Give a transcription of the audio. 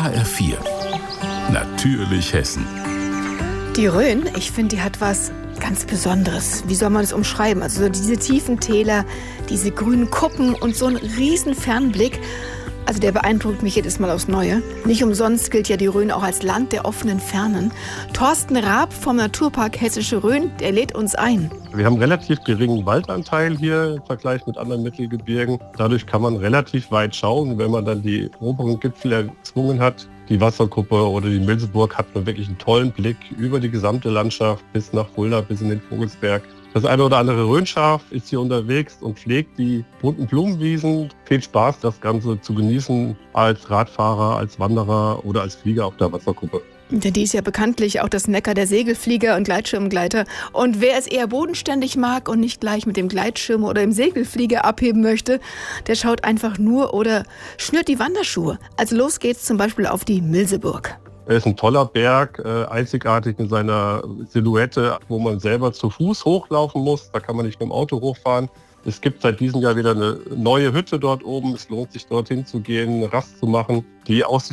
HR4, natürlich Hessen. Die Rhön, ich finde, die hat was ganz Besonderes. Wie soll man das umschreiben? Also so diese tiefen Täler, diese grünen Kuppen und so ein riesen Fernblick. Also der beeindruckt mich jedes Mal aufs Neue. Nicht umsonst gilt ja die Rhön auch als Land der offenen Fernen. Thorsten Raab vom Naturpark Hessische Rhön, der lädt uns ein. Wir haben relativ geringen Waldanteil hier im Vergleich mit anderen Mittelgebirgen. Dadurch kann man relativ weit schauen. Wenn man dann die oberen Gipfel erzwungen hat, die Wasserkuppe oder die Milseburg, hat man wirklich einen tollen Blick über die gesamte Landschaft bis nach Fulda, bis in den Vogelsberg. Das eine oder andere Rhönschaf ist hier unterwegs und pflegt die bunten Blumenwiesen. Viel Spaß, das Ganze zu genießen als Radfahrer, als Wanderer oder als Flieger auf der Wasserkuppe. Denn die ist ja bekanntlich auch das Mekka der Segelflieger und Gleitschirmgleiter. Und wer es eher bodenständig mag und nicht gleich mit dem Gleitschirm oder dem Segelflieger abheben möchte, der schaut einfach nur oder schnürt die Wanderschuhe. Also los geht's zum Beispiel auf die Milseburg. Er ist ein toller Berg, einzigartig in seiner Silhouette, wo man selber zu Fuß hochlaufen muss. Da kann man nicht mit dem Auto hochfahren. Es gibt seit diesem Jahr wieder eine neue Hütte dort oben. Es lohnt sich, dorthin zu gehen, Rast zu machen. Die Aussicht